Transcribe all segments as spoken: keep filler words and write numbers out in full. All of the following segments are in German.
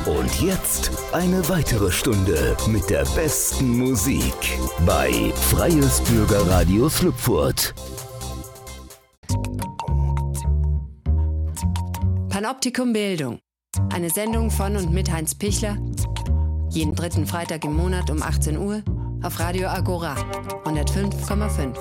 Und jetzt eine weitere Stunde mit der besten Musik bei Freies Bürgerradio Schlüpfurt. Panoptikum Bildung. Eine Sendung von und mit Heinz Pichler. Jeden dritten Freitag im Monat um achtzehn Uhr auf Radio Agora hundertfünf Komma fünf.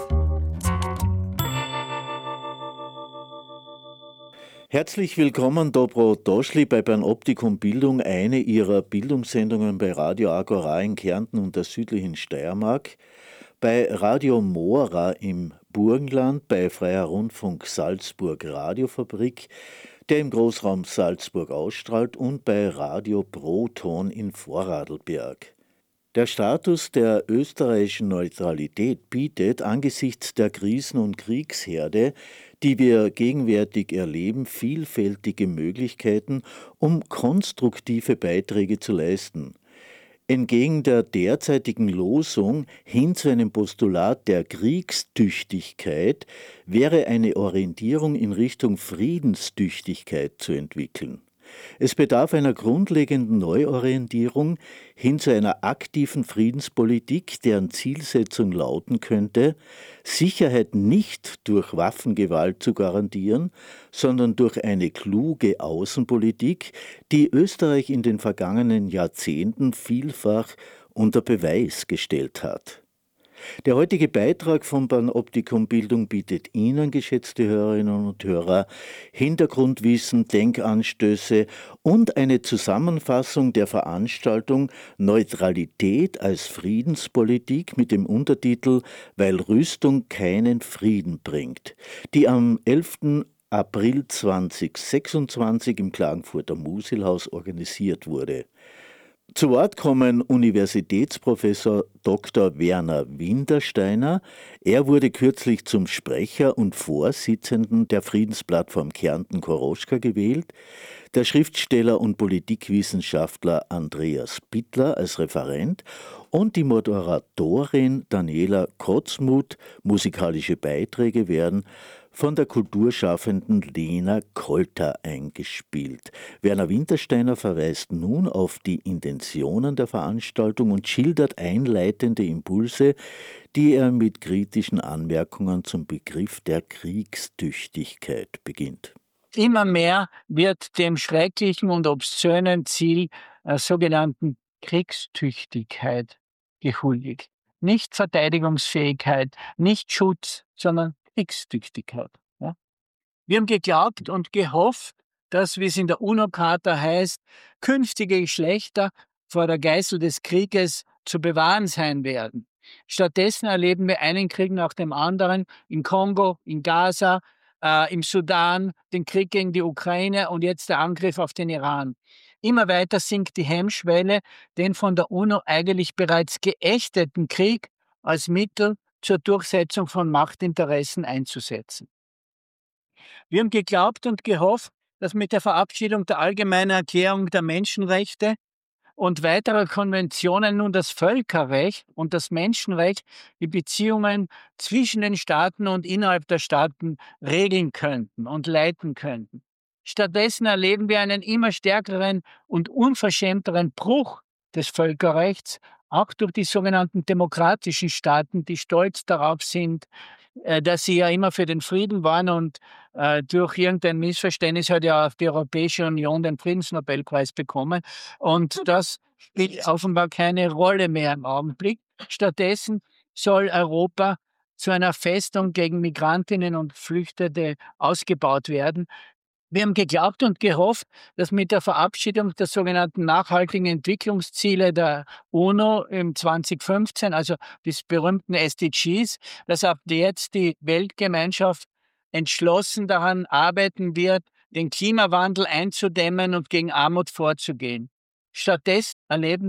Herzlich willkommen, Dobro Doschli, bei Panoptikum Bildung, eine Ihrer Bildungssendungen bei Radio Agora in Kärnten und der südlichen Steiermark, bei Radio Mora im Burgenland, bei Freier Rundfunk Salzburg Radiofabrik, der im Großraum Salzburg ausstrahlt, und bei Radio Proton in Vorarlberg. Der Status der österreichischen Neutralität bietet angesichts der Krisen- und Kriegsherde, die wir gegenwärtig erleben, vielfältige Möglichkeiten, um konstruktive Beiträge zu leisten. Entgegen der derzeitigen Losung hin zu einem Postulat der Kriegstüchtigkeit wäre eine Orientierung in Richtung Friedenstüchtigkeit zu entwickeln. Es bedarf einer grundlegenden Neuorientierung hin zu einer aktiven Friedenspolitik, deren Zielsetzung lauten könnte, Sicherheit nicht durch Waffengewalt zu garantieren, sondern durch eine kluge Außenpolitik, die Österreich in den vergangenen Jahrzehnten vielfach unter Beweis gestellt hat. Der heutige Beitrag von Panoptikum Bildung bietet Ihnen, geschätzte Hörerinnen und Hörer, Hintergrundwissen, Denkanstöße und eine Zusammenfassung der Veranstaltung Neutralität als Friedenspolitik mit dem Untertitel »Weil Rüstung keinen Frieden bringt«, die am elften April zweitausendsechsundzwanzig im Klagenfurter Musilhaus organisiert wurde. Zu Wort kommen Universitätsprofessor Doktor Werner Wintersteiner. Er wurde kürzlich zum Sprecher und Vorsitzenden der Friedensplattform Kärnten-Koroschka gewählt, der Schriftsteller und Politikwissenschaftler Andreas Bittler als Referent und die Moderatorin Daniela Kotzmuth. Musikalische Beiträge werden von der Kulturschaffenden Lena Kolter eingespielt. Werner Wintersteiner verweist nun auf die Intentionen der Veranstaltung und schildert einleitende Impulse, die er mit kritischen Anmerkungen zum Begriff der Kriegstüchtigkeit beginnt. Immer mehr wird dem schrecklichen und obszönen Ziel äh, sogenannten Kriegstüchtigkeit gehuldigt. Nicht Verteidigungsfähigkeit, nicht Schutz, sondern Kriegstüchtigkeit. Ja? Wir haben geglaubt und gehofft, dass, wie es in der UNO-Charta heißt, künftige Geschlechter vor der Geißel des Krieges zu bewahren sein werden. Stattdessen erleben wir einen Krieg nach dem anderen in Kongo, in Gaza, äh, im Sudan, den Krieg gegen die Ukraine und jetzt der Angriff auf den Iran. Immer weiter sinkt die Hemmschwelle, den von der UNO eigentlich bereits geächteten Krieg als Mittel zur Durchsetzung von Machtinteressen einzusetzen. Wir haben geglaubt und gehofft, dass mit der Verabschiedung der Allgemeinen Erklärung der Menschenrechte und weiterer Konventionen nun das Völkerrecht und das Menschenrecht die Beziehungen zwischen den Staaten und innerhalb der Staaten regeln könnten und leiten könnten. Stattdessen erleben wir einen immer stärkeren und unverschämteren Bruch des Völkerrechts, auch durch die sogenannten demokratischen Staaten, die stolz darauf sind, äh, dass sie ja immer für den Frieden waren und äh, durch irgendein Missverständnis hat ja auch die Europäische Union den Friedensnobelpreis bekommen. Und das spielt offenbar keine Rolle mehr im Augenblick. Stattdessen soll Europa zu einer Festung gegen Migrantinnen und Flüchtende ausgebaut werden. Wir haben geglaubt und gehofft, dass mit der Verabschiedung der sogenannten nachhaltigen Entwicklungsziele der UNO im zweitausendfünfzehn, also des berühmten S D Gs, dass ab jetzt die Weltgemeinschaft entschlossen daran arbeiten wird, den Klimawandel einzudämmen und gegen Armut vorzugehen. Stattdessen erleben